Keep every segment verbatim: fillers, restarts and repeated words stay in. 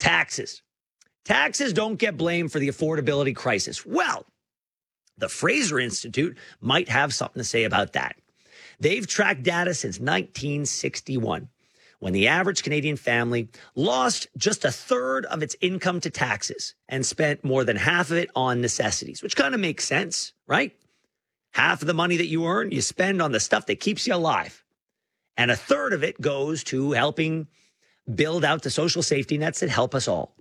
taxes. Taxes don't get blamed for the affordability crisis. Well, the Fraser Institute might have something to say about that. They've tracked data since nineteen sixty-one, when the average Canadian family lost just a third of its income to taxes and spent more than half of it on necessities, which kind of makes sense, right? Half of the money that you earn, you spend on the stuff that keeps you alive. And a third of it goes to helping build out the social safety nets that help us all.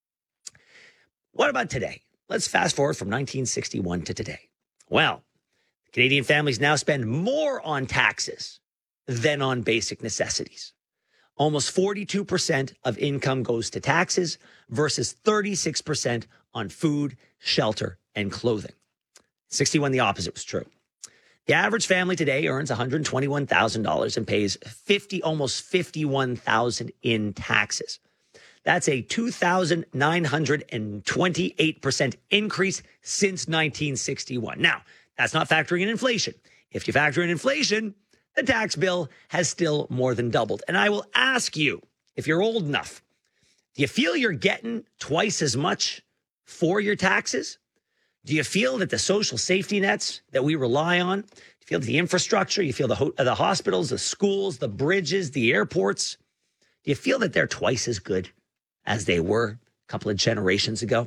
What about today? Let's fast forward from nineteen sixty-one to today. Well, Canadian families now spend more on taxes than on basic necessities. Almost forty-two percent of income goes to taxes versus thirty-six percent on food, shelter, and clothing. sixty-one, the opposite was true. The average family today earns one hundred twenty-one thousand dollars and pays fifty, almost fifty-one thousand dollars in taxes. That's a two thousand nine hundred twenty-eight percent increase since nineteen sixty-one. Now, that's not factoring in inflation. If you factor in inflation, the tax bill has still more than doubled. And I will ask you, if you're old enough, do you feel you're getting twice as much for your taxes? Do you feel that the social safety nets that we rely on, do you feel the infrastructure, you feel the, ho- the hospitals, the schools, the bridges, the airports, do you feel that they're twice as good as they were a couple of generations ago?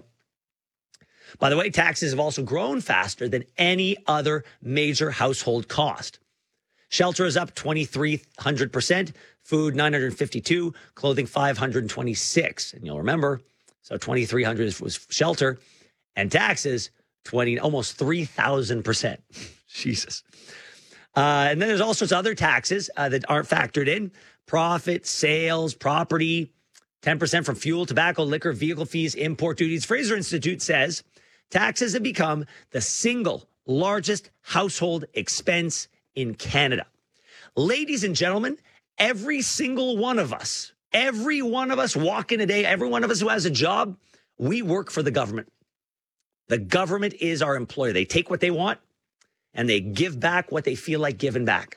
By the way, taxes have also grown faster than any other major household cost. Shelter is up twenty-three hundred percent, food nine hundred fifty-two, clothing five hundred twenty-six. And you'll remember, so twenty-three hundred was shelter, and taxes twenty, almost three thousand percent. Jesus. Uh, and then there's all sorts of other taxes uh, that aren't factored in: profit, sales, property, ten percent from fuel, tobacco, liquor, vehicle fees, import duties. Fraser Institute says taxes have become the single largest household expense in Canada. Ladies and gentlemen, every single one of us, every one of us walking today, every one of us who has a job, we work for the government. The government is our employer. They take what they want and they give back what they feel like giving back.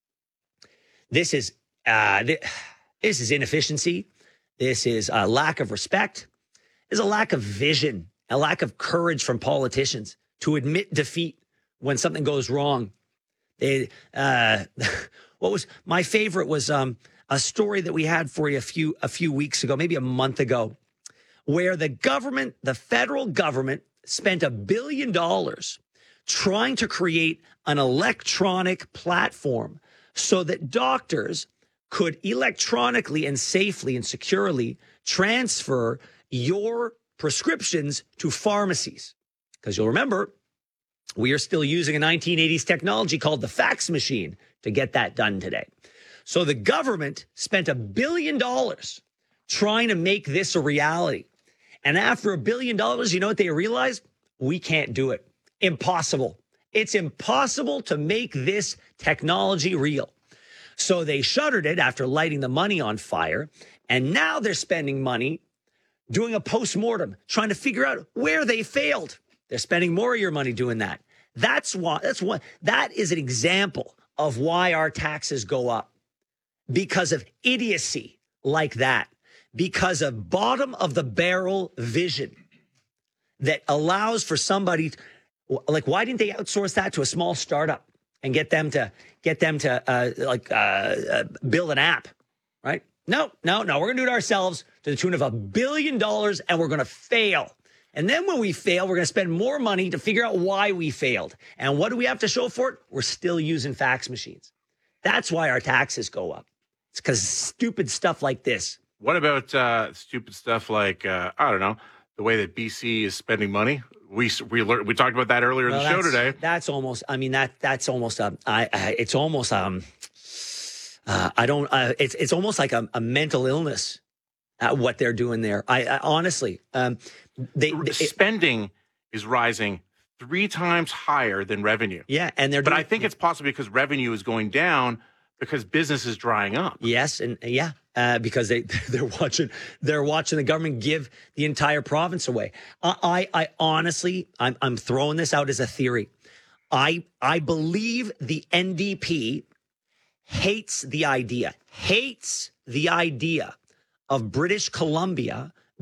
This is uh, th- this is inefficiency. This is a lack of respect. There's a lack of vision, a lack of courage from politicians to admit defeat when something goes wrong. They, uh, what was my favorite was um, a story that we had for you a few a few weeks ago, maybe a month ago, where the government, the federal government, spent a billion dollars trying to create an electronic platform so that doctors could electronically and safely and securely transfer your prescriptions to pharmacies. Because you'll remember, we are still using a nineteen eighties technology called the fax machine to get that done today. So the government spent a billion dollars trying to make this a reality. And after a billion dollars, you know what they realized? We can't do it. Impossible. It's impossible to make this technology real. So they shuttered it after lighting the money on fire. And now they're spending money doing a postmortem, trying to figure out where they failed. They're spending more of your money doing that. That's why, that's what, that is an example of why our taxes go up. Because of idiocy like that. Because of bottom of the barrel vision that allows for somebody, to, like, why didn't they outsource that to a small startup and get them to get them to uh, like uh, uh, build an app, right? No, no, no. We're going to do it ourselves to the tune of a billion dollars, and we're going to fail. And then when we fail, we're going to spend more money to figure out why we failed. And what do we have to show for it? We're still using fax machines. That's why our taxes go up. It's because stupid stuff like this. What about uh, stupid stuff like, uh, I don't know, the way that B C is spending money? We we learned, we talked about that earlier well, in the show today. That's almost, I mean, that that's almost, um, I, I it's almost, um, uh, I don't, uh, it's it's almost like a, a mental illness, uh, what they're doing there. I, I honestly, um, they, they spending it, is rising three times higher than revenue. Yeah, and they're. But doing, I think yeah. it's possible because revenue is going down because business is drying up. Yes, and yeah. Uh, because they they're watching they're watching the government give the entire province away. I I, I honestly I'm I'm throwing this out as a theory. I I believe the N D P hates the idea hates the idea of British Columbia